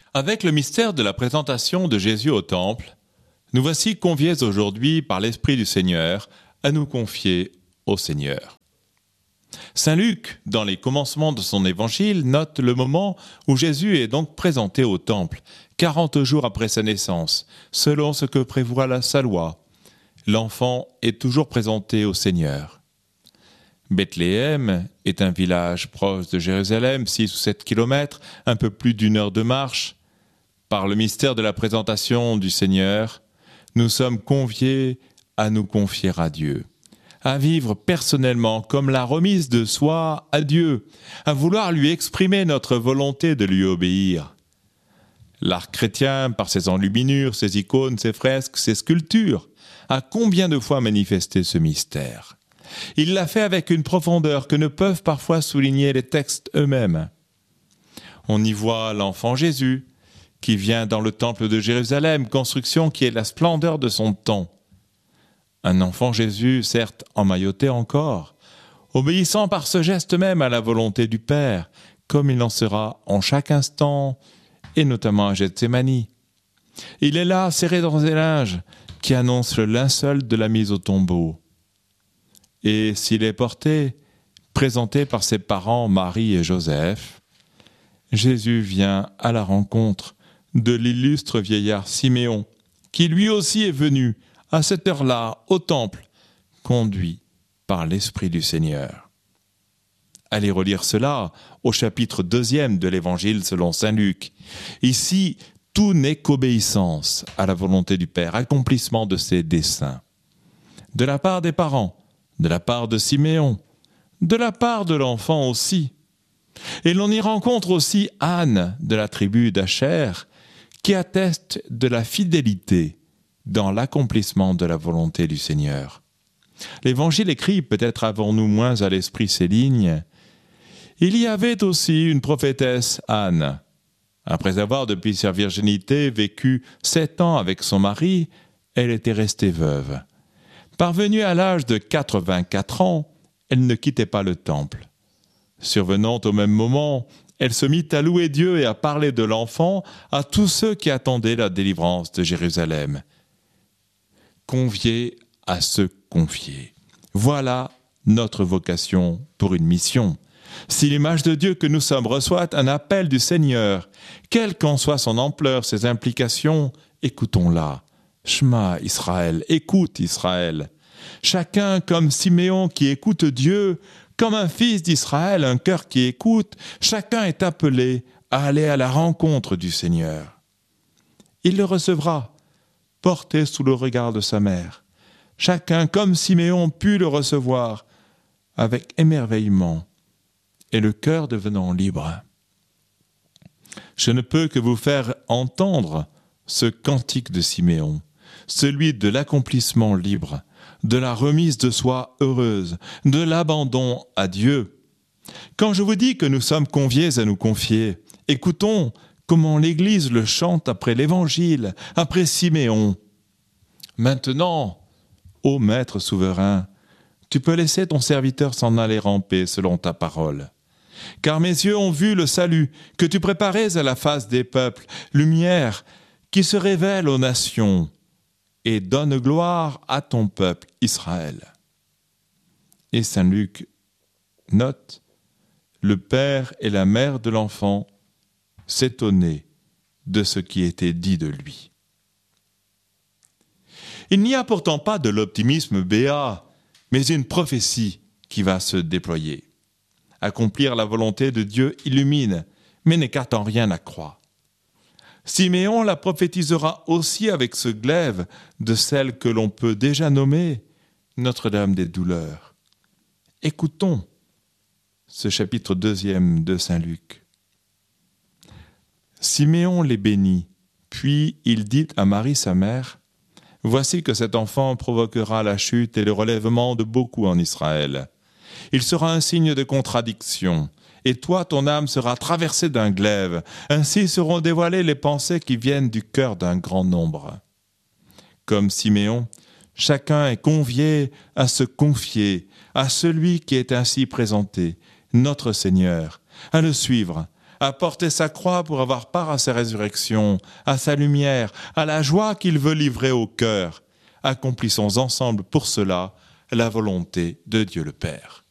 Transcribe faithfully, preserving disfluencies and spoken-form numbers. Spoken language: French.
Avec le mystère de la présentation de Jésus au Temple, nous voici conviés aujourd'hui par l'Esprit du Seigneur à nous confier au Seigneur. Saint Luc, dans les commencements de son évangile, note le moment où Jésus est donc présenté au Temple, quarante jours après sa naissance, selon ce que prévoit la sa loi. L'enfant est toujours présenté au Seigneur. Bethléem est un village proche de Jérusalem, six ou sept kilomètres, un peu plus d'une heure de marche. Par le mystère de la présentation du Seigneur, nous sommes conviés à nous confier à Dieu, à vivre personnellement comme la remise de soi à Dieu, à vouloir lui exprimer notre volonté de lui obéir. L'art chrétien, par ses enluminures, ses icônes, ses fresques, ses sculptures, a combien de fois manifesté ce mystère ? Il l'a fait avec une profondeur que ne peuvent parfois souligner les textes eux-mêmes. On y voit l'enfant Jésus, qui vient dans le temple de Jérusalem, construction qui est la splendeur de son temps. Un enfant Jésus, certes emmailloté encore, obéissant par ce geste même à la volonté du Père, comme il en sera en chaque instant, et notamment à Gethsémani. Il est là, serré dans ses linges, qui annonce le linceul de la mise au tombeau. Et s'il est porté, présenté par ses parents Marie et Joseph, Jésus vient à la rencontre de l'illustre vieillard Siméon, qui lui aussi est venu, à cette heure-là, au temple, conduit par l'Esprit du Seigneur. Allez relire cela au chapitre deuxième de l'Évangile selon saint Luc. Ici, tout n'est qu'obéissance à la volonté du Père, accomplissement de ses desseins. De la part des parents, de la part de Siméon, de la part de l'enfant aussi. Et l'on y rencontre aussi Anne de la tribu d'Acher, qui atteste de la fidélité dans l'accomplissement de la volonté du Seigneur. L'Évangile écrit, peut-être avons-nous moins à l'esprit ces lignes, « Il y avait aussi une prophétesse Anne. Après avoir, depuis sa virginité, vécu sept ans avec son mari, elle était restée veuve. Parvenue à l'âge de quatre-vingt-quatre ans, elle ne quittait pas le temple. Survenant au même moment, elle se mit à louer Dieu et à parler de l'enfant à tous ceux qui attendaient la délivrance de Jérusalem. Conviés à se confier. Voilà notre vocation pour une mission. Si l'image de Dieu que nous sommes reçoit un appel du Seigneur, quelle qu'en soit son ampleur, ses implications, écoutons-la. Shema Israël, écoute Israël. Chacun comme Siméon qui écoute Dieu, comme un fils d'Israël, un cœur qui écoute, chacun est appelé à aller à la rencontre du Seigneur. Il le recevra, porté sous le regard de sa mère. Chacun, comme Siméon, put le recevoir avec émerveillement et le cœur devenant libre. Je ne peux que vous faire entendre ce cantique de Siméon, celui de l'accomplissement libre, de la remise de soi heureuse, de l'abandon à Dieu. Quand je vous dis que nous sommes conviés à nous confier, écoutons comment l'Église le chante après l'Évangile, après Siméon. Maintenant, ô Maître souverain, tu peux laisser ton serviteur s'en aller en paix selon ta parole. Car mes yeux ont vu le salut que tu préparais à la face des peuples, lumière qui se révèle aux nations et donne gloire à ton peuple Israël. Et saint Luc note, le père et la mère de l'enfant s'étonnaient de ce qui était dit de lui. Il n'y a pourtant pas de l'optimisme béat, mais une prophétie qui va se déployer. Accomplir la volonté de Dieu illumine, mais n'écarte en rien la croix. Siméon la prophétisera aussi avec ce glaive de celle que l'on peut déjà nommer Notre-Dame des douleurs. Écoutons ce chapitre deuxième de saint Luc. Siméon les bénit, puis il dit à Marie sa mère, « Voici que cet enfant provoquera la chute et le relèvement de beaucoup en Israël. Il sera un signe de contradiction, et toi, ton âme sera traversée d'un glaive. Ainsi seront dévoilées les pensées qui viennent du cœur d'un grand nombre. » Comme Siméon, chacun est convié à se confier à celui qui est ainsi présenté, notre Seigneur, à le suivre, à porter sa croix pour avoir part à sa résurrection, à sa lumière, à la joie qu'il veut livrer au cœur. Accomplissons ensemble pour cela la volonté de Dieu le Père.